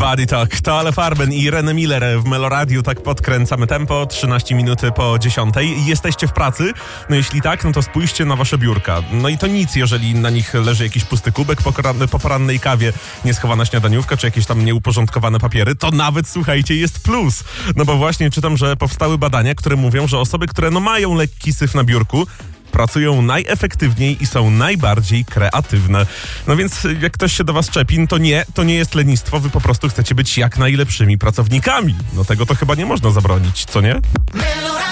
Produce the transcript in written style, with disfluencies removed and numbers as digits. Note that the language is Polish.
Body Talk. To Ale Farben i René Miller w Meloradiu. Tak podkręcamy tempo. 13 minuty po 10. Jesteście w pracy? No jeśli tak, no to spójrzcie na wasze biurka. No i to nic, jeżeli na nich leży jakiś pusty kubek po porannej kawie, nieschowana śniadaniówka, czy jakieś tam nieuporządkowane papiery, to nawet, słuchajcie, jest plus. No bo właśnie czytam, że powstały badania, które mówią, że osoby, które mają lekki syf na biurku, pracują najefektywniej i są najbardziej kreatywne. No więc jak ktoś się do was czepi, to nie jest lenistwo, wy po prostu chcecie być jak najlepszymi pracownikami. No tego to chyba nie można zabronić, co nie?